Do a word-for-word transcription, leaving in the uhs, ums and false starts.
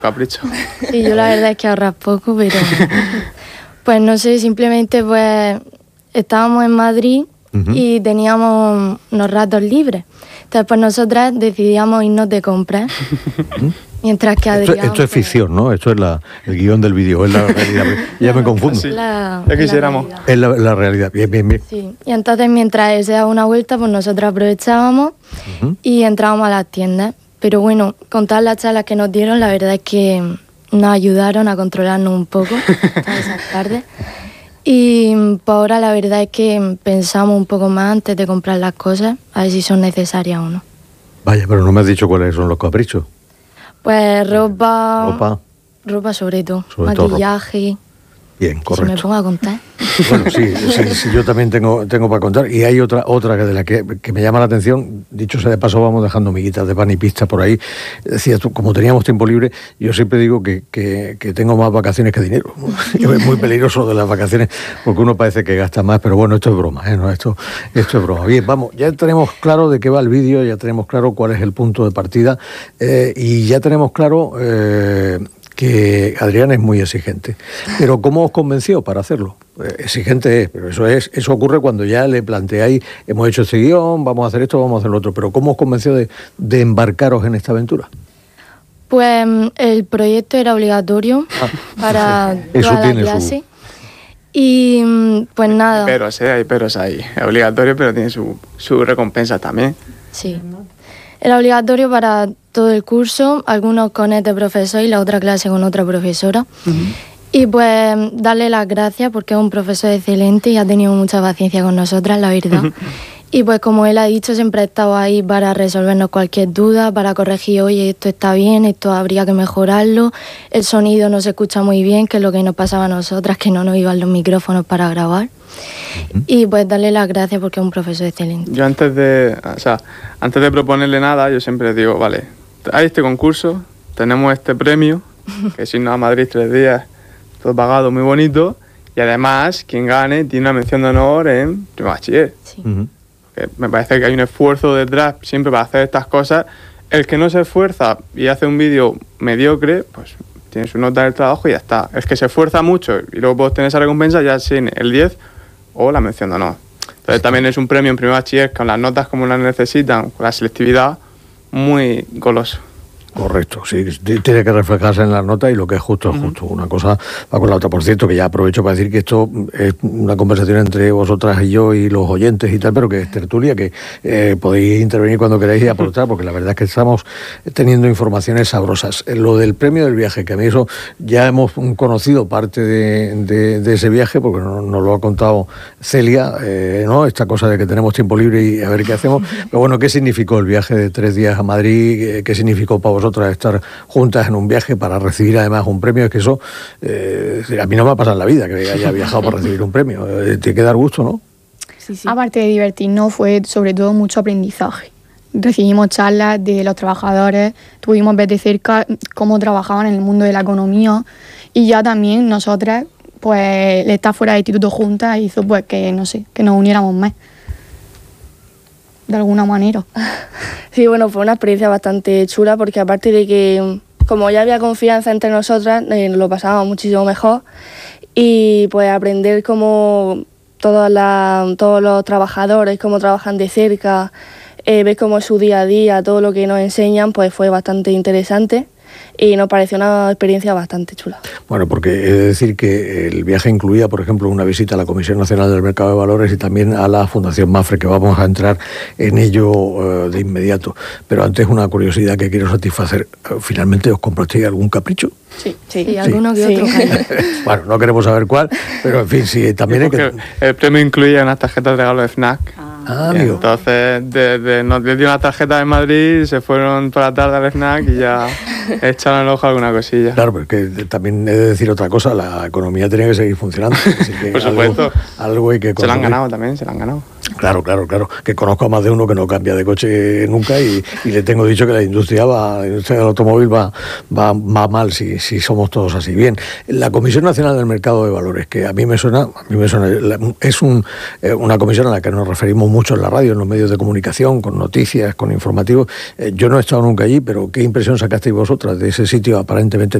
Capricho. Sí, yo la verdad es que ahorras poco, pero pues no sé, simplemente pues estábamos en Madrid uh-huh. y teníamos unos ratos libres. Entonces pues nosotras decidíamos irnos de compras. Mientras que Adrián... Esto, esto es ficción, ¿no? Esto es la, el guión del vídeo, es la realidad. Ya me confundo. Sí. La, ya quisiéramos. Es la, la realidad, bien, bien, bien. Sí, y entonces mientras él se daba una vuelta, pues nosotros aprovechábamos uh-huh. y entrábamos a las tiendas. Pero bueno, con todas las charlas que nos dieron, la verdad es que nos ayudaron a controlarnos un poco todas esas tardes. Y por ahora la verdad es que pensamos un poco más antes de comprar las cosas, a ver si son necesarias o no. Vaya, pero no me has dicho cuáles son los caprichos. Pues ropa... Ropa. Ropa sobre todo. Sobre maquillaje. Todo Bien, correcto. Si me pongo a contar. Bueno, sí, sí, sí, yo también tengo, tengo para contar. Y hay otra otra que de la que, que me llama la atención. Dicho sea de paso, vamos dejando miguitas de pan y pista por ahí. Decía tú, como teníamos tiempo libre, yo siempre digo que, que, que tengo más vacaciones que dinero. Es muy peligroso de las vacaciones, porque uno parece que gasta más, pero bueno, esto es broma, ¿eh? No, esto, esto es broma. Bien, vamos, ya tenemos claro de qué va el vídeo, ya tenemos claro cuál es el punto de partida, eh, y ya tenemos claro... Eh, que Adrián es muy exigente. Pero ¿cómo os convenció para hacerlo? Eh, exigente es, pero eso es eso ocurre cuando ya le planteáis, hemos hecho este guión, vamos a hacer esto, vamos a hacer lo otro. Pero ¿cómo os convenció de, de embarcaros en esta aventura? Pues el proyecto era obligatorio ah, para eso toda tiene la clase. Su... Y pues nada. Hay peros, ¿eh? Hay peros ahí. Es obligatorio, pero tiene su, su recompensa también. Sí. Era obligatorio para todo el curso, algunos con este profesor y la otra clase con otra profesora. Uh-huh. Y pues darle las gracias porque es un profesor excelente y ha tenido mucha paciencia con nosotras, la verdad. Uh-huh. Y pues como él ha dicho, siempre ha estado ahí para resolvernos cualquier duda, para corregir, oye, esto está bien, esto habría que mejorarlo, el sonido no se escucha muy bien, que es lo que nos pasaba a nosotras, que no nos iban los micrófonos para grabar. Uh-huh. Y pues darle las gracias porque es un profesor excelente. Yo antes de, o sea, antes de proponerle nada, yo siempre digo, vale, hay este concurso, tenemos este premio, que si no a Madrid tres días, todo pagado, muy bonito, y además, quien gane tiene una mención de honor en primer bachiller. Sí. Uh-huh. Que me parece que hay un esfuerzo detrás siempre para hacer estas cosas. El que no se esfuerza y hace un vídeo mediocre, pues tiene su nota del trabajo y ya está. El que se esfuerza mucho y luego puedes tener esa recompensa, ya sin el diez o la mención de honor. Entonces también es un premio en primer bachiller con las notas como las necesitan, con la selectividad, muy goloso. Correcto, sí, tiene que reflejarse en las notas y lo que es justo es justo. Una cosa va con la otra. Por cierto, que ya aprovecho para decir que esto es una conversación entre vosotras y yo y los oyentes y tal, pero que es tertulia, que eh, podéis intervenir cuando queráis y aportar, porque la verdad es que estamos teniendo informaciones sabrosas. Lo del premio del viaje, que a mí eso ya hemos conocido parte de, de, de ese viaje, porque nos no lo ha contado Celia, eh, ¿no? Esta cosa de que tenemos tiempo libre y a ver qué hacemos. Pero bueno, ¿qué significó el viaje de tres días a Madrid? ¿Qué significó para vosotras estar juntas en un viaje para recibir además un premio? Es que eso eh, a mí no me ha pasado en la vida que haya viajado para recibir un premio. Eh, tiene que dar gusto, ¿no? Sí, sí. Aparte de divertirnos, fue sobre todo mucho aprendizaje. Recibimos charlas de los trabajadores, tuvimos ver de cerca cómo trabajaban en el mundo de la economía y ya también nosotras, pues el estar fuera del instituto juntas hizo pues que, no sé, que nos uniéramos más. De alguna manera. Sí, bueno, fue una experiencia bastante chula porque aparte de que como ya había confianza entre nosotras, eh, lo pasábamos muchísimo mejor y pues aprender cómo todas las, todos los trabajadores, cómo trabajan de cerca, eh, ver cómo es su día a día, todo lo que nos enseñan, pues fue bastante interesante. Y nos pareció una experiencia bastante chula. Bueno, porque he de decir que el viaje incluía, por ejemplo, una visita a la Comisión Nacional del Mercado de Valores y también a la Fundación Mafre, que vamos a entrar en ello uh, de inmediato. Pero antes una curiosidad que quiero satisfacer. ¿Finalmente os comprasteis algún capricho? Sí, sí. sí alguno que sí. otro. Bueno, no queremos saber cuál, pero en fin, sí, también hay que... El premio incluía unas tarjetas de regalo de FNAC. Ah, amigo. Entonces, de, de, nos dio una tarjeta en Madrid, se fueron por la tarde al FNAC y ya echaron el ojo a alguna cosilla. Claro, porque también he de decir otra cosa, la economía tiene que seguir funcionando. Así que por supuesto. Algo, algo hay que se la han ganado también, se la han ganado. Claro, claro, claro, que conozco a más de uno que no cambia de coche nunca y, y le tengo dicho que la industria va, la industria del automóvil va, va, va mal si, si somos todos así. Bien, la Comisión Nacional del Mercado de Valores, que a mí me suena, a mí me suena, es un, eh, una comisión a la que nos referimos mucho en la radio, en los medios de comunicación, con noticias, con informativos. Eh, yo no he estado nunca allí, pero ¿qué impresión sacasteis vosotras de ese sitio aparentemente